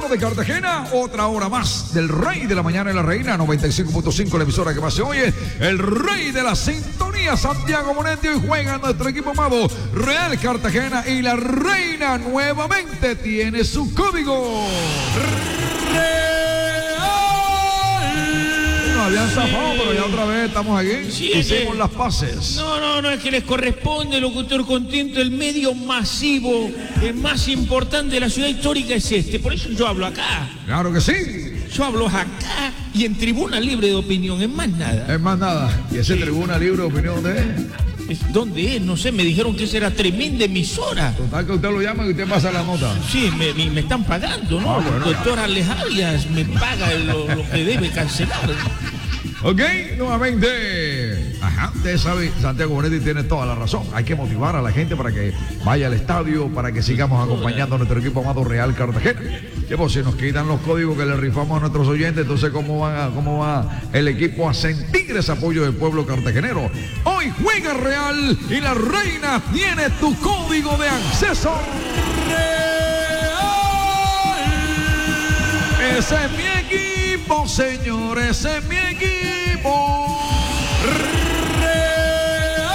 de Cartagena, otra hora más del Rey de la Mañana y la Reina, 95.5, la emisora que más se oye, el Rey de la Sintonía, Santiago Monetti. Hoy juega nuestro equipo amado Real Cartagena y la Reina nuevamente tiene su código. Habían zafado, pero ya otra vez estamos aquí. Sí, hicimos las paces. No, es que les corresponde, locutor contento. El medio masivo, el más importante de la ciudad histórica es este. Por eso yo hablo acá. Claro que sí. Yo hablo acá y en Tribuna Libre de Opinión, es más nada. Es más nada. ¿Y ese Tribuna Libre de Opinión dónde es? ¿Dónde es? No sé, me dijeron que esa era tremenda emisora. Total que usted lo llama y usted pasa la nota. Sí, me están pagando, ¿no? Bueno, doctor Arles Arias me paga lo que debe cancelar. Ok, nuevamente. Ajá, usted sabe, Santiago Bonetti tiene toda la razón. Hay que motivar a la gente para que vaya al estadio, para que sigamos acompañando a nuestro equipo amado Real Cartagena. Que pues si nos quitan los códigos que le rifamos a nuestros oyentes, entonces ¿cómo va el equipo a sentir ese apoyo del pueblo cartagenero? Hoy juega Real y la Reina tiene tu código de acceso. Real. Ese es mi equipo, señores, ese es mi equipo. Real.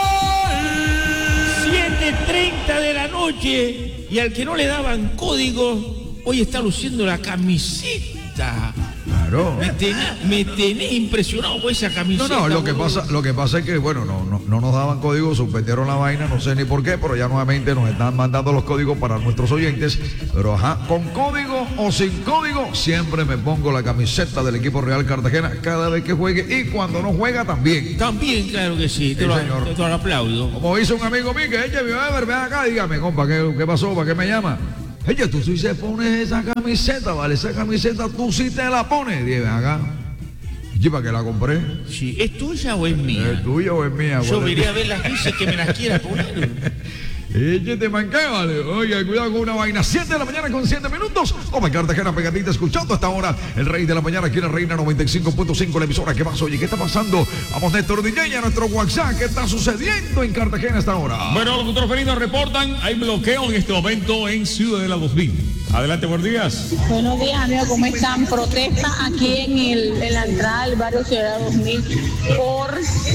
7:30 de la noche y al que no le daban código, hoy está luciendo la camiseta. Claro. Me tenés impresionado con esa camiseta. No, lo que pasa es que, bueno, no nos daban códigos, suspendieron la vaina, no sé ni por qué, pero ya nuevamente nos están mandando los códigos para nuestros oyentes. Pero ajá, con código o sin código, siempre me pongo la camiseta del equipo Real Cartagena cada vez que juegue y cuando no juega también. También, claro que sí, te lo aplaudo. Como dice un amigo mío que eche, ven acá, dígame, compa, ¿qué pasó? ¿Para qué me llama? Oye, tú sí se pones esa camiseta, ¿vale? Esa camiseta tú sí te la pones. Dime acá. ¿Y para qué la compré? Sí, ¿es tuya o es mía? ¿Es tuya o es mía? Yo iré a ver las veces que me las quiera poner. Te manqué, vale. Oye, cuidado con una vaina. 7 de la mañana con 7 minutos. Como Cartagena pegadita, escuchando hasta ahora el Rey de la Mañana aquí en la Reina 95.5, la emisora. ¿Qué pasa? Oye, ¿qué está pasando? Vamos, Néstor DJ, a nuestro WhatsApp. ¿Qué está sucediendo en Cartagena hasta ahora? Bueno, los locutores felinos reportan, hay bloqueo en este momento en Ciudadela 2000. Adelante, buenos días. Buenos días, amigos, ¿cómo están? Protesta aquí en la entrada del barrio Ciudadela 2000 por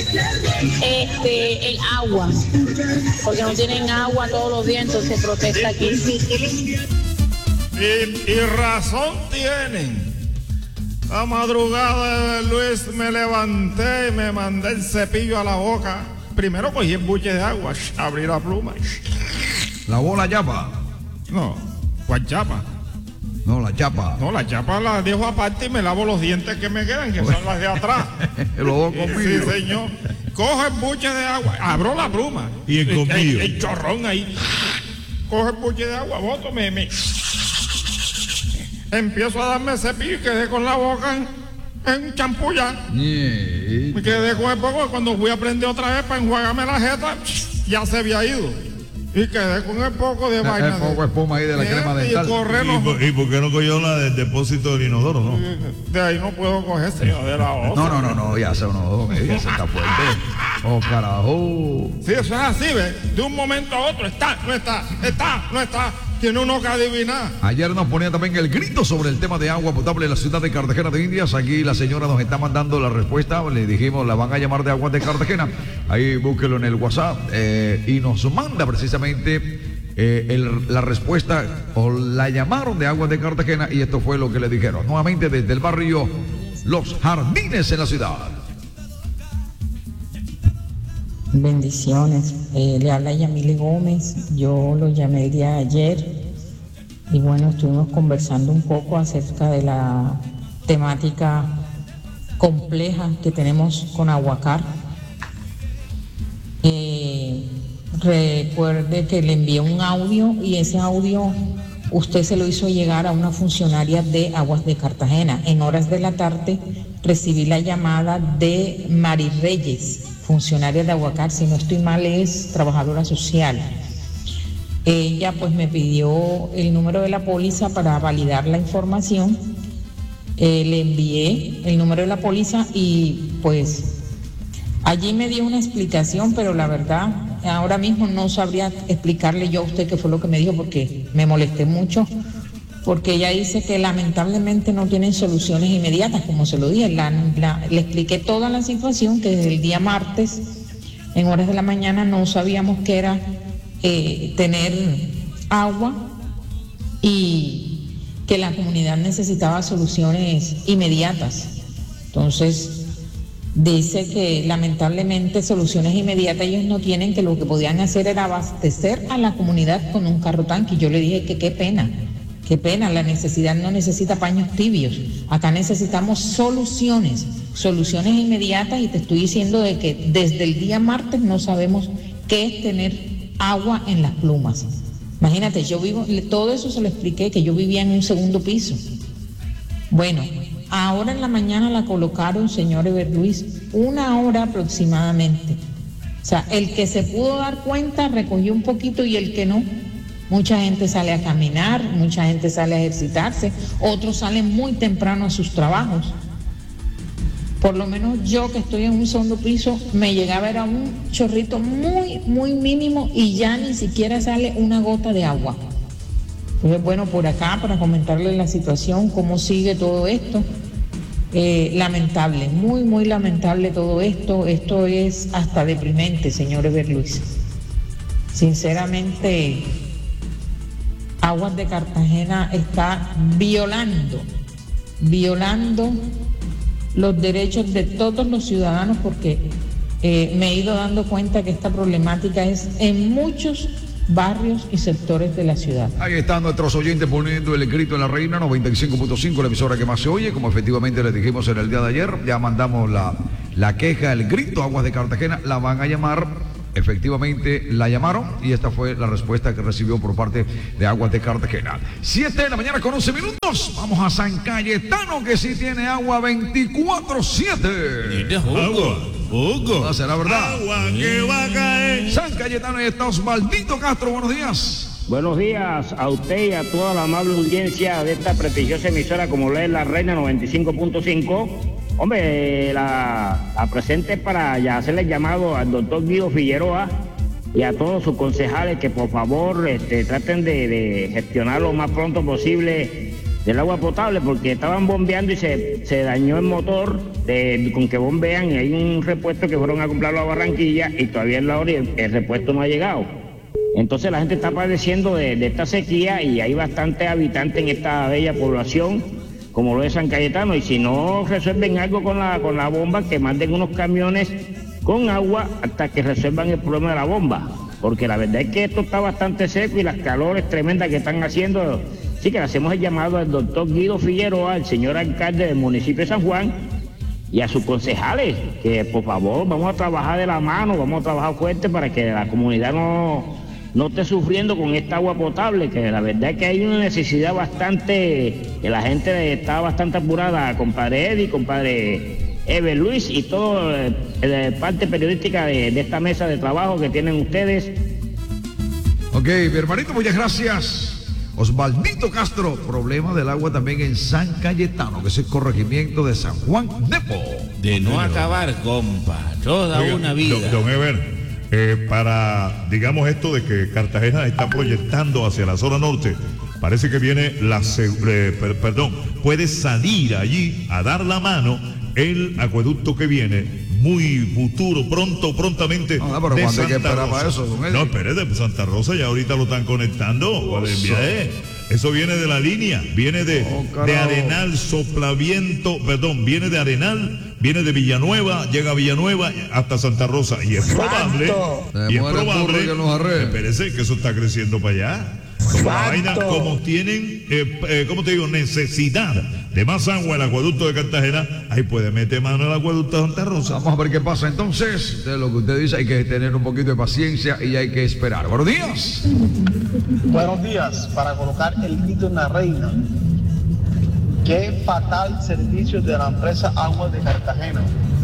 el agua, porque no tienen agua todos los días, entonces protesta aquí. Y razón tienen. La madrugada de Luis me levanté y me mandé el cepillo a la boca. Primero cogí el buche de agua, abrí la pluma. La bola chapa. No, ¿cuál chapa? No, la chapa. No, la chapa la dejo aparte y me lavo los dientes que me quedan, que son las de atrás. Los dos conmigo. Sí, señor. Coge el buche de agua, abro la pluma. Y el conmigo. El chorrón ahí. Coge el buche de agua, boto, empiezo a darme cepillo y quedé con la boca en champú ya. Me quedé con el poco, cuando fui a prender otra vez para enjuagarme la jeta, ya se había ido. Y quedé con el poco de vaina. El poco de espuma ahí de la crema dental. ¿Y por qué no cogió la del depósito del inodoro, no? De ahí no puedo coger, señor, de la otra. No, ya se enojó, ya se está fuerte. Oh, carajo. Sí, eso es así, ¿ves? De un momento a otro, está, no está. Tiene uno que adivinar. Ayer nos ponía también el grito sobre el tema de agua potable en la ciudad de Cartagena de Indias. Aquí la señora nos está mandando la respuesta. Le dijimos, la van a llamar de Aguas de Cartagena. Ahí búsquelo en el WhatsApp. Y nos manda precisamente la respuesta, o la llamaron de Aguas de Cartagena, y esto fue lo que le dijeron. Nuevamente desde el barrio Los Jardines en la ciudad. Bendiciones. Le habla Yamile Gómez. Yo lo llamé el día de ayer y bueno, estuvimos conversando un poco acerca de la temática compleja que tenemos con Aguacar. Recuerde que le envié un audio y ese audio usted se lo hizo llegar a una funcionaria de Aguas de Cartagena. En horas de la tarde recibí la llamada de Mari Reyes, funcionaria de Aguacar, si no estoy mal es trabajadora social. Ella pues me pidió el número de la póliza para validar la información. Le envié el número de la póliza y pues allí me dio una explicación, pero la verdad ahora mismo no sabría explicarle yo a usted qué fue lo que me dijo, porque me molesté mucho porque ella dice que lamentablemente no tienen soluciones inmediatas, como se lo dije. Le expliqué toda la situación, que desde el día martes, en horas de la mañana, no sabíamos qué era tener agua y que la comunidad necesitaba soluciones inmediatas. Entonces, dice que lamentablemente soluciones inmediatas ellos no tienen, que lo que podían hacer era abastecer a la comunidad con un carro tanque. Y yo le dije que qué pena, la necesidad no necesita paños tibios. Acá necesitamos soluciones inmediatas, y te estoy diciendo de que desde el día martes no sabemos qué es tener agua en las plumas. Imagínate, yo vivo, todo eso se lo expliqué, que yo vivía en un segundo piso. Bueno, ahora en la mañana la colocaron, señor Eber Luis, 1 hora aproximadamente. O sea, el que se pudo dar cuenta recogió un poquito, y el que no, mucha gente sale a caminar, mucha gente sale a ejercitarse, otros salen muy temprano a sus trabajos. Por lo menos yo, que estoy en un segundo piso, me llegaba, era un chorrito muy, muy mínimo, y ya ni siquiera sale una gota de agua. Entonces, bueno, por acá, para comentarles la situación, cómo sigue todo esto. Lamentable, muy, muy lamentable todo esto. Esto es hasta deprimente, señor Eber Luis. Sinceramente, Aguas de Cartagena está violando los derechos de todos los ciudadanos, porque me he ido dando cuenta que esta problemática es en muchos barrios y sectores de la ciudad. Ahí están nuestros oyentes poniendo el grito en la Reina 95.5, la emisora que más se oye, como efectivamente les dijimos en el día de ayer. Ya mandamos la queja, el grito. Aguas de Cartagena la van a llamar. Efectivamente la llamaron, y esta fue la respuesta que recibió por parte de Aguas de Cartagena. 7 de la mañana con 11 minutos. Vamos a San Cayetano, que sí tiene agua 24/7. Hugo. No será verdad. Agua que va a caer. San Cayetano, y está Osvaldito Castro. Buenos días. Buenos días a usted y a toda la amable audiencia de esta prestigiosa emisora, como lo es la Reina 95.5. Hombre, la presente para ya hacerle llamado al doctor Guido Figueroa y a todos sus concejales que por favor traten de gestionar lo más pronto posible del agua potable, porque estaban bombeando y se dañó el motor con que bombean, y hay un repuesto que fueron a comprarlo a Barranquilla y todavía es la hora y el repuesto no ha llegado. Entonces la gente está padeciendo de esta sequía, y hay bastantes habitantes en esta bella población como lo es San Cayetano, y si no resuelven algo con la bomba, que manden unos camiones con agua hasta que resuelvan el problema de la bomba, porque la verdad es que esto está bastante seco, y las calores tremendas que están haciendo. Así que le hacemos el llamado al doctor Guido Figueroa, al señor alcalde del municipio de San Juan, y a sus concejales, que por favor vamos a trabajar de la mano, vamos a trabajar fuerte para que la comunidad no esté sufriendo con esta agua potable, que la verdad es que hay una necesidad bastante, que la gente está bastante apurada, compadre Eddie, compadre Eber Luis, y toda la parte periodística de esta mesa de trabajo que tienen ustedes. Ok, mi hermanito, muchas gracias. Osvaldito Castro, problema del agua también en San Cayetano, que es el corregimiento de San Juan Nepo. De no acabar, compa, toda una vida. Don Eber, para, digamos, esto de que Cartagena está proyectando hacia la zona norte, parece que viene puede salir allí a dar la mano el acueducto que viene muy futuro, prontamente. No, pero ¿cuándo hay que esperar para eso, don Eddie? No, espere, de Santa Rosa ya ahorita lo están conectando. Eso viene de la línea, viene de Arenal, Soplaviento, viene de Arenal, viene de Villanueva, llega a Villanueva hasta Santa Rosa, y es probable, espérese, que eso está creciendo para allá. Como la vaina, como tienen, ¿cómo te digo? Necesidad de más agua el acueducto de Cartagena, ahí puede meter mano el acueducto de Santa Rosa. Vamos a ver qué pasa entonces. De lo que usted dice, hay que tener un poquito de paciencia y hay que esperar. Buenos días. Buenos días. Para colocar el grito en la Reina. Qué fatal servicio de la empresa Aguas de Cartagena.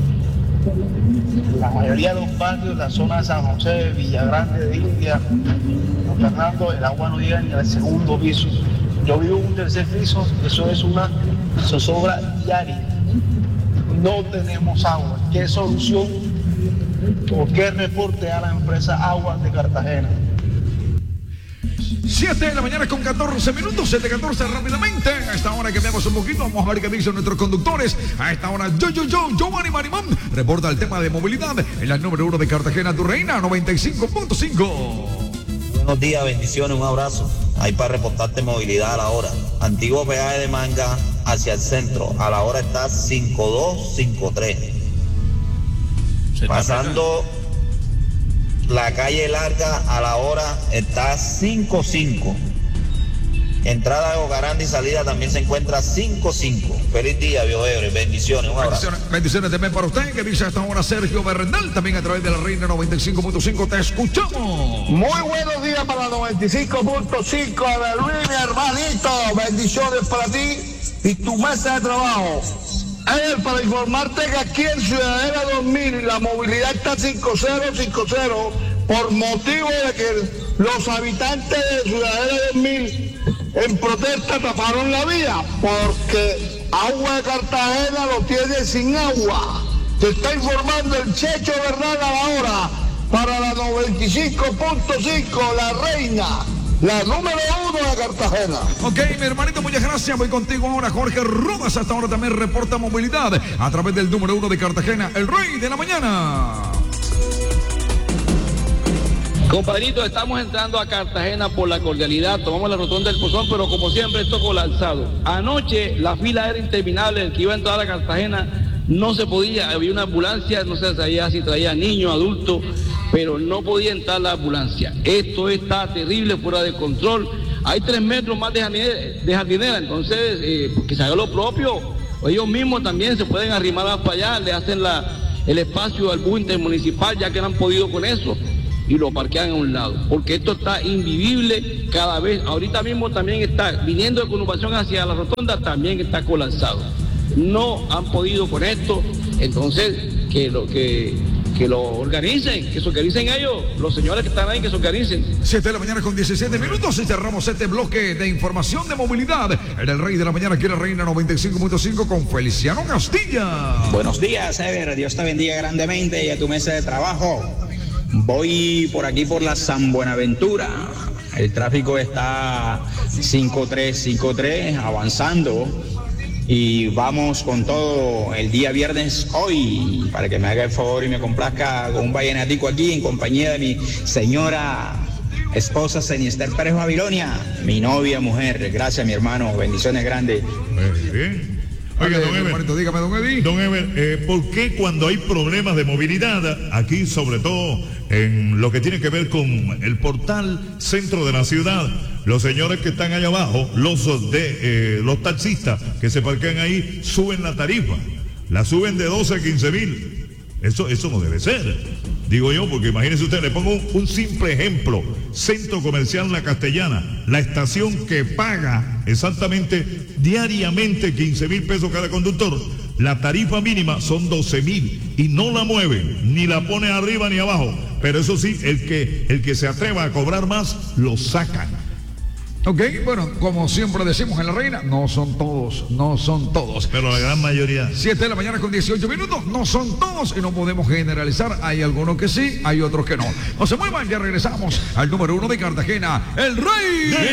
La mayoría de los barrios, la zona de San José, Villagrande de India, Fernando, el agua no llega ni al segundo piso. Yo vivo en un tercer piso, eso es una zozobra diaria. No tenemos agua. ¿Qué solución o qué reporte a la empresa Aguas de Cartagena? 7 de la mañana con 14 minutos, 7:14 rápidamente. A esta hora cambiamos un poquito, vamos a ver qué dicen nuestros conductores. A esta hora, Giovanni Marimón reporta el tema de movilidad en la número 1 de Cartagena, tu reina, 95.5. Buenos días, bendiciones, un abrazo. Ahí para reportarte movilidad a la hora. Antiguo peaje de Manga hacia el centro, a la hora está 5253. Pasando la calle larga, a la hora está 55. Entrada de Ogaranda y salida también se encuentra 55. Feliz día, Bioebre. Bendiciones, un abrazo. Bendiciones también para usted, que dice hasta ahora Sergio Bernal, también a través de la Reina 95.5. Te escuchamos. Muy buenos días para la 95.5 de Luis, mi hermanito. Bendiciones para ti y tu mesa de trabajo. Para informarte que aquí en Ciudadela 2000 la movilidad está 5050 por motivo de que los habitantes de Ciudadela 2000 en protesta taparon la vía porque Agua de Cartagena lo tiene sin agua. Te está informando el Checho Bernal a la hora para la 95.5, la Reina, la número 1 de Cartagena. Ok, mi hermanito, muchas gracias. Voy contigo ahora, Jorge Rodas. Hasta ahora también reporta movilidad a través del número 1 de Cartagena, el Rey de la Mañana. Compadrito, estamos entrando a Cartagena por la cordialidad, tomamos la rotonda del Pozón, pero como siempre esto colapsado. Anoche la fila era interminable, el que iba a entrar a Cartagena no se podía, había una ambulancia, no se sabía si traía niños, adultos, pero no podía entrar la ambulancia. Esto está terrible, fuera de control. Hay 3 metros más de jardinera, entonces que se haga lo propio. Ellos mismos también se pueden arrimar para allá, le hacen el espacio al bus intermunicipal, ya que no han podido con eso, y lo parquean a un lado, porque esto está invivible cada vez. Ahorita mismo también está viniendo de conurbación hacia la rotonda, también está colapsado. No han podido con esto, entonces que lo organicen, que se organicen ellos, los señores que están ahí, que se organicen. 7 de la mañana con 17 minutos y cerramos este bloque de información de movilidad en el Rey de la Mañana, aquí en la Reina 95.5 con Feliciano Castilla. Buenos días, Ever, Dios te bendiga grandemente y a tu mesa de trabajo. Voy por aquí por la San Buenaventura, el tráfico está 5353 avanzando y vamos con todo el día viernes hoy, para que me haga el favor y me complazca con un vallenatico aquí en compañía de mi señora esposa Seniester Pérez Babilonia, mi novia mujer. Gracias, mi hermano, bendiciones grandes. Muy bien. Oiga, don Ever, dígame, don Eddie. Don Ever, ¿por qué cuando hay problemas de movilidad, aquí sobre todo en lo que tiene que ver con el portal centro de la ciudad, los señores que están allá abajo, los taxistas que se parquean ahí, suben la tarifa, la suben de 12 a 15 mil? Eso no debe ser. Digo yo, porque imagínense usted, le pongo un simple ejemplo. Centro Comercial La Castellana, la estación que paga exactamente diariamente 15 mil pesos cada conductor. La tarifa mínima son 12 mil y no la mueven, ni la pone arriba ni abajo. Pero eso sí, el que se atreva a cobrar más, lo sacan. Ok, bueno, como siempre decimos en la Reina, no son todos. Pero la gran mayoría. 7 de la mañana con 18 minutos, no son todos y no podemos generalizar. Hay algunos que sí, hay otros que no. No se muevan, ya regresamos al número 1 de Cartagena, el Rey.